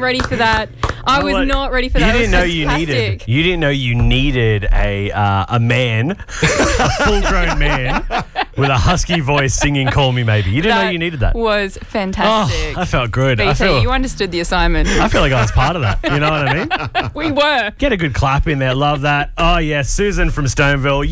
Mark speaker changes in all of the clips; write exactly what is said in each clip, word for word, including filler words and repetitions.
Speaker 1: ready for that. I was
Speaker 2: Well,
Speaker 1: not ready for
Speaker 2: You
Speaker 1: that.
Speaker 2: didn't
Speaker 1: That
Speaker 2: know
Speaker 1: was
Speaker 2: you
Speaker 1: fantastic.
Speaker 2: needed. You didn't know you needed a uh, a man, a full-grown man with a husky voice singing "Call Me Maybe." You didn't know
Speaker 1: That
Speaker 2: you needed that.
Speaker 1: was fantastic.
Speaker 2: Oh, I felt good.
Speaker 1: B T,
Speaker 2: I feel.
Speaker 1: you understood the assignment.
Speaker 2: I feel like I was part of that. You know what I mean?
Speaker 1: We were.
Speaker 2: Get a good clap in there. Love that. Oh, yeah. Susan from Stoneville.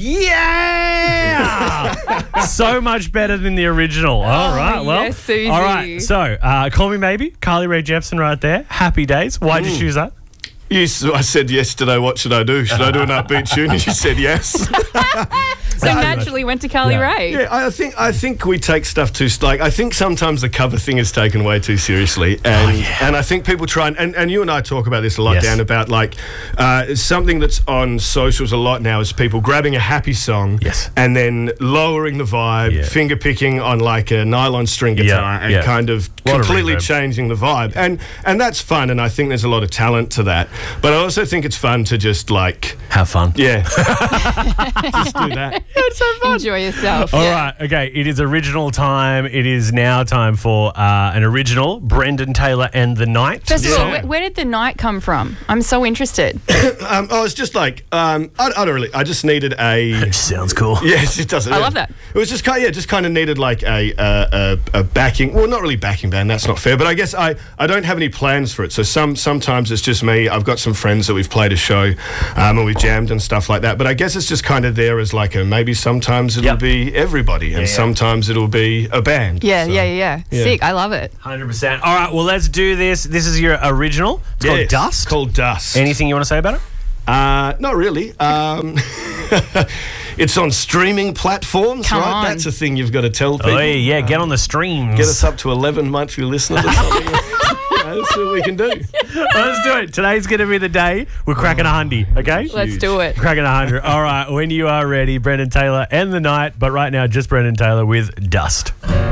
Speaker 2: Yeah! So much better than the original. All right. Well,
Speaker 1: yes, Susie.
Speaker 2: all right. So, uh, Call Me Maybe. Carly Rae Jepsen right there. Happy days. Why'd you choose that?
Speaker 3: You, s- I said yesterday, what should I do? Should I do an upbeat tune? And you said yes.
Speaker 1: So naturally went to Carly
Speaker 2: Yeah.
Speaker 1: Rae.
Speaker 3: Yeah, I think I think we take stuff too like I think sometimes the cover thing is taken way too seriously, and and I think people try and, and and you and I talk about this a lot,
Speaker 2: Yes.
Speaker 3: Dan, about like uh, something that's on socials a lot now is people grabbing a happy song,
Speaker 2: Yes.
Speaker 3: and then lowering the vibe,
Speaker 2: Yeah.
Speaker 3: finger picking on like a nylon string guitar,
Speaker 2: Yeah,
Speaker 3: and
Speaker 2: yeah.
Speaker 3: kind of
Speaker 2: Lot of
Speaker 3: completely
Speaker 2: reverb.
Speaker 3: changing the vibe, and and that's fun, and I think there's a lot of talent to that, but I also think it's fun to just like
Speaker 2: Have fun.
Speaker 3: yeah, just do that.
Speaker 1: Enjoy yourself.
Speaker 2: All right. Okay. It is original time. It is now time for uh, an original, Brendan Taylor and the Night.
Speaker 1: First of all,
Speaker 2: song.
Speaker 1: where, where did the night come from? I'm so interested.
Speaker 3: Um, oh, it's just like um, I, I don't really. I just needed a.
Speaker 2: Sounds cool.
Speaker 3: Yes, it does.
Speaker 1: I love that.
Speaker 3: It was just kind of, yeah, just kind of needed like a, a a a backing. Well, not really backing band. That's not fair. But I guess I, I don't have any plans for it. So some sometimes it's just me. I've got some friends that we've played a show, um, and we've jammed and stuff like that. But I guess it's just kind of there as like a maybe sometimes it'll
Speaker 2: Yep.
Speaker 3: be everybody, and
Speaker 2: yeah.
Speaker 3: sometimes it'll be a band.
Speaker 1: Yeah,
Speaker 3: So,
Speaker 1: yeah, yeah,
Speaker 3: yeah.
Speaker 1: Sick. I love it.
Speaker 2: one hundred percent. All right. Well, let's do this. This is your original. It's called
Speaker 3: Yes,
Speaker 2: Dust.
Speaker 3: Called Dust.
Speaker 2: Anything you want to say about it?
Speaker 3: Uh, not really. Um, it's on streaming platforms,
Speaker 1: Come
Speaker 3: right?
Speaker 1: on.
Speaker 3: That's a thing you've got to tell people.
Speaker 2: Oh, yeah, yeah. Get on the streams.
Speaker 3: Get us up to eleven monthly listeners or something. Yeah, that's what we can do.
Speaker 2: Let's do it. Today's going to be the day we're cracking a hundy, okay?
Speaker 1: Let's do it.
Speaker 2: Cracking a hundred. All right. When you are ready, Brendan Taylor and the Night. But right now, just Brendan Taylor with Dust.